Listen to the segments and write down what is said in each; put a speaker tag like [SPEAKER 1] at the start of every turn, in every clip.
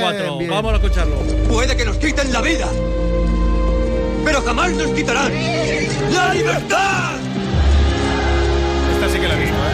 [SPEAKER 1] 4.
[SPEAKER 2] Bien.
[SPEAKER 1] Vamos a escucharlo.
[SPEAKER 3] Puede que nos quiten la vida, pero jamás nos quitarán la libertad.
[SPEAKER 4] Esta sí que la he visto,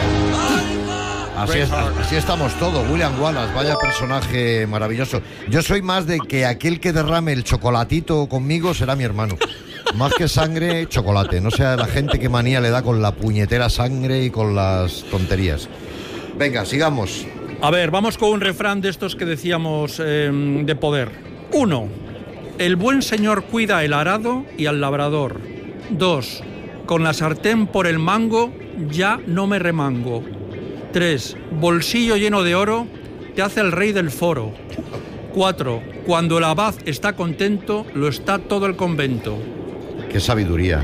[SPEAKER 2] Así estamos todos. William Wallace, vaya personaje maravilloso. Yo soy más de que aquel que derrame el chocolatito conmigo será mi hermano. Más que sangre, chocolate. No sea la gente que manía le da con la puñetera sangre y con las tonterías. Venga, sigamos.
[SPEAKER 1] A ver, vamos con un refrán de estos que decíamos de poder. 1. El buen señor cuida el arado y al labrador. 2. Con la sartén por el mango ya no me remango. 3. Bolsillo lleno de oro te hace el rey del foro. 4. Cuando el abad está contento, lo está todo el convento.
[SPEAKER 2] Qué sabiduría.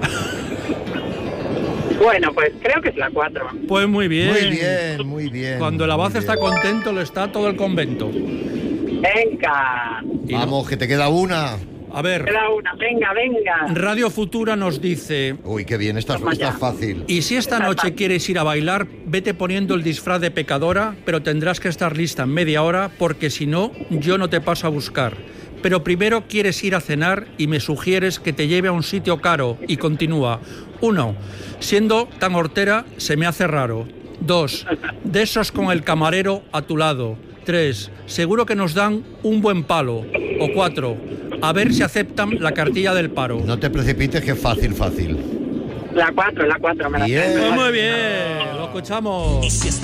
[SPEAKER 5] Bueno, pues creo que es la 4.
[SPEAKER 1] Pues muy bien.
[SPEAKER 2] Muy bien, muy bien.
[SPEAKER 1] Cuando el abad
[SPEAKER 2] muy
[SPEAKER 1] está
[SPEAKER 2] bien.
[SPEAKER 1] contento, lo está todo el convento.
[SPEAKER 5] Venga.
[SPEAKER 1] Y no-
[SPEAKER 2] Vamos, que te queda una.
[SPEAKER 1] A ver,
[SPEAKER 5] Queda una. Venga.
[SPEAKER 1] Radio Futura nos dice...
[SPEAKER 2] Uy, qué bien, esta es fácil.
[SPEAKER 1] Y si esta noche quieres ir a bailar, vete poniendo el disfraz de pecadora, pero tendrás que estar lista en media hora, porque si no, yo no te paso a buscar. Pero primero quieres ir a cenar y me sugieres que te lleve a un sitio caro. Y continúa. 1. Siendo tan hortera, se me hace raro. 2. De esos con el camarero a tu lado. 3. Seguro que nos dan un buen palo. O 4. A ver si aceptan la cartilla del paro.
[SPEAKER 2] No te precipites, que es fácil.
[SPEAKER 5] La 4, me la
[SPEAKER 2] Bien.
[SPEAKER 5] tengo.
[SPEAKER 1] Pues muy bien, lo escuchamos.